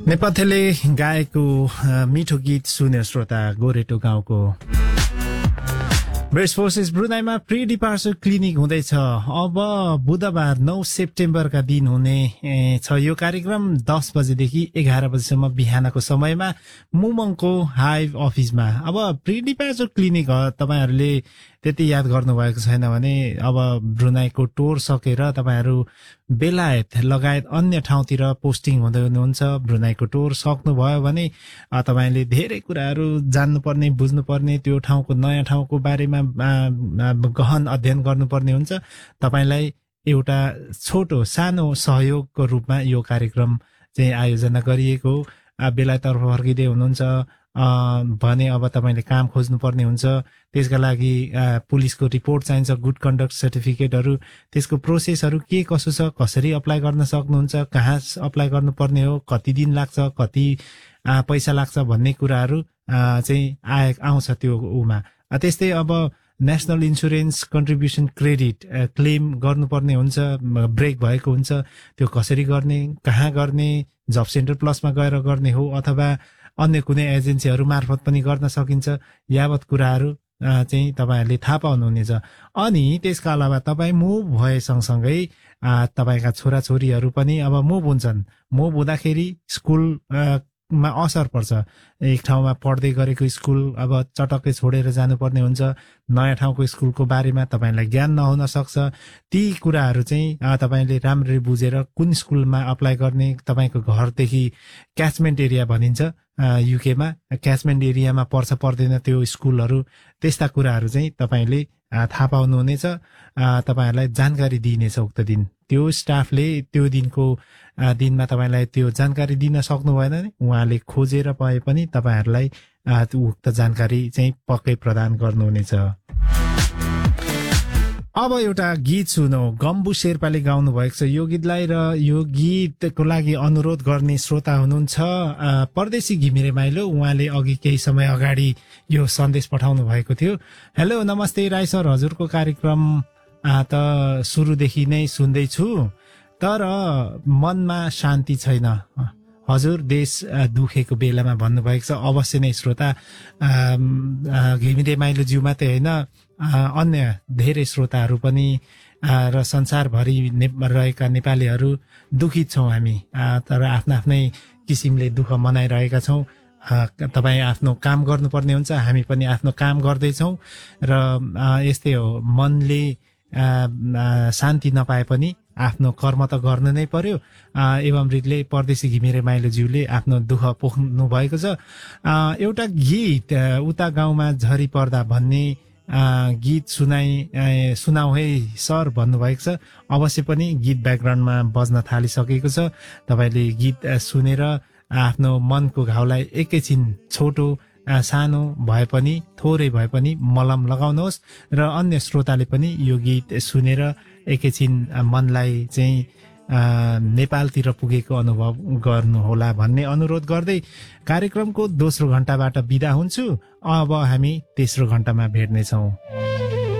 नेपथ्यले गाएको मिठो गीत सुन्यो श्रोता गोरेटो गाउँको breast forces ब्रुनाईमा pre departure clinic हुँदैछ। अब बुधबार 9 सेप्टेम्बरका दिन हुने छ यो कार्यक्रम 10 बजेदेखि 11 बजेसम्म बिहानको समयमा मुमङको हाइभ अफिसमा। अब प्री डिपार्चर क्लिनिक तपाईहरूले त्यति याद गर्नुभएको छैन भने अब ब्रुनाईको टुर सकेर तपाईहरू बेलायत लगायत अन्य ठाउँतिर पोस्टिङ हुँदै हुनुहुन्छ। ब्रुनाईको टुर सक्नुभयो भने तपाईले धेरै कुराहरू जान्नुपर्ने बुझ्नुपर्ने त्यो ठाउँको नयाँ ठाउँको बारेमा गहन अध्ययन गर्नुपर्ने हुन्छ। तपाईलाई एउटा छोटो सानो सहयोगको रूपमा यो कार्यक्रम चाहिँ आयोजना गरिएको। बेलायततर्फ फर्किँदै हुनुहुन्छ भने अब तपाईले काम खोज्नुपर्ने हुन्छ। त्यसका लागि पुलिसको रिपोर्ट चाहिन्छ, गुड कन्डक्ट सर्टिफिकेटहरू, त्यसको प्रोसेसहरू के कसो छ, कसरी अप्लाई गर्न सक्नुहुन्छ, कहाँ अप्लाई गर्नुपर्ने हो, कति दिन लाग्छ, कति पैसा लाग्छ भन्ने कुराहरू चाहिँ आउँछ त्यो उमा। त्यस्तै अब national insurance contribution credit claim गर्नुपर्ने हुन्छ, ब्रेक भएको हुन्छ, त्यो कसरी गर्ने, कहाँ गर्ने, जब सेन्टर प्लसमा गएर गर्ने हो अथवा अन्य कुनै एजेन्सीहरू मार्फत पनि गर्न सकिन्छ। यावत कुराहरू चाहिँ तपाईहरूले थाहा पाउनुहुनेछ। अनि त्यसका अलावा तपाईँ मुभ भए सँगसँगै तपाईँका छोराछोरीहरू पनि अब मुभ हुन्छन्। मुभ हुँदाखेरि स्कुलमा असर पर्छ। एक ठाउँमा पढ्दै गरेको स्कुल अब चटक्कै छोडेर जानुपर्ने हुन्छ। नयाँ ठाउँको स्कुलको बारेमा तपाईँलाई ज्ञान नहुन सक्छ। ती कुराहरू चाहिँ तपाईँले राम्ररी बुझेर कुन स्कुलमा अप्लाई गर्ने, तपाईँको घरदेखि क्याचमेन्ट एरिया भनिन्छ युकेमा, क्याचमेन्ट एरियामा पर्छ पर्दैन त्यो स्कुलहरू, त्यस्ता कुराहरू चाहिँ तपाईँले थाहा पाउनुहुनेछ। तपाईँहरूलाई जानकारी दिइनेछ उक्त दिन। त्यो स्टाफले त्यो दिनमा तपाईँलाई त्यो जानकारी दिन सक्नु भएन भने उहाँले खोजेर पाए पनि तपाईँहरूलाई उक्त जानकारी चाहिँ पक्कै प्रदान गर्नुहुनेछ। अब एउटा गीत सुनौ। गम्बु शेर्पाले गाउनु भएको छ यो गीतलाई, र यो गीतको लागि अनुरोध गर्ने श्रोता हुनुहुन्छ परदेशी घिमिरे माइलो। उहाँले अघि केही समय अगाडि यो सन्देश पठाउनु भएको थियो। हेलो नमस्ते राई सर, हजुरको कार्यक्रम त सुरुदेखि नै सुन्दैछु, तर मनमा शान्ति छैन। हजुर देश दुखेको बेलामा भन्नुभएको छ। अवश्य नै श्रोता घिमिरे माइलोज्यू मात्रै होइन, अन्य धेरै श्रोताहरू पनि र संसारभरि रहेका नेपालीहरू दुखित छौँ हामी, तर आफ्नो आफ्नै किसिमले दुःख मनाइरहेका छौँ। तपाईँ आफ्नो काम गर्नुपर्ने हुन्छ, हामी पनि आफ्नो काम गर्दैछौँ र यस्तै हो। मनले शान्ति नपाए पनि आफ्नो कर्म त गर्नु नै पर्यो। एवमृतले परदेशी घिमिरे माइलोज्यूले आफ्नो दुःख पोख्नु भएको छ। एउटा गीत उता गाउँमा झरी पर्दा भन्ने गीत सुनाऊ है सर भन्नुभएको छ। अवश्य पनि गीत ब्याकग्राउन्डमा बज्न थालिसकेको छ। तपाईँले गीत सुनेर आफ्नो मनको घाउलाई एकैछिन छोटो सानो भए पनि थोरै भए पनि मलम लगाउनुहोस् र अन्य श्रोताले पनि यो गीत सुनेर एकैछिन मनलाई चाहिँ नेपालतिर पुगेको अनुभव गर्नुहोला भन्ने अनुरोध गर्दै कार्यक्रमको दोस्रो घण्टाबाट बिदा हुन्छु। अब हामी तेस्रो घण्टामा भेट्नेछौँ।